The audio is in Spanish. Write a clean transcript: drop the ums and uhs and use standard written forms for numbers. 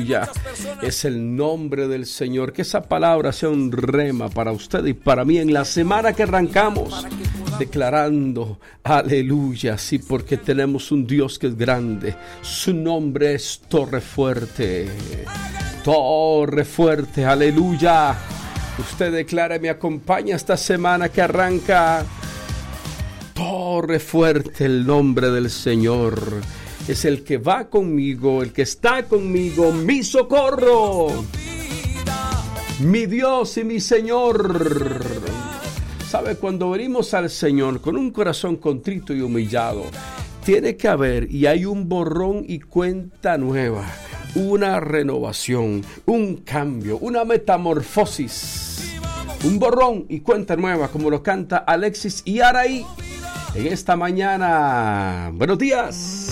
aleluya. Es el nombre del Señor. Que esa palabra sea un rema para usted y para mí en la semana que arrancamos, declarando, aleluya, sí, porque tenemos un Dios que es grande. Su nombre es Torre Fuerte. Torre Fuerte, aleluya. Usted declara, me acompaña esta semana que arranca. Torre Fuerte, el nombre del Señor. Es el que va conmigo, el que está conmigo, mi socorro, mi Dios y mi Señor. ¿Sabe? Cuando venimos al Señor con un corazón contrito y humillado, tiene que haber y hay un borrón y cuenta nueva, una renovación, un cambio, una metamorfosis, un borrón y cuenta nueva, como lo canta Alexis y Araí en esta mañana. Buenos días.